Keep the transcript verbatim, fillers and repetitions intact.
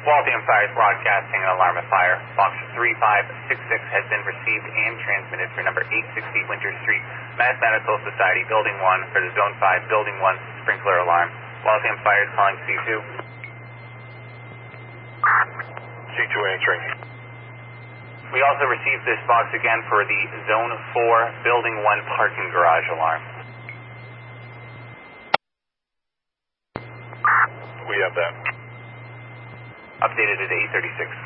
Waltham Fire is broadcasting an alarm of fire. Box three five six six has been received and transmitted for number eight sixty Winter Street, Mass Medical Society, Building one, for the Zone five, Building one sprinkler alarm. Waltham Fire is calling C two. C two answering. We also received this box again for the Zone four, Building one parking garage alarm. We have that. Updated at eight thirty-six.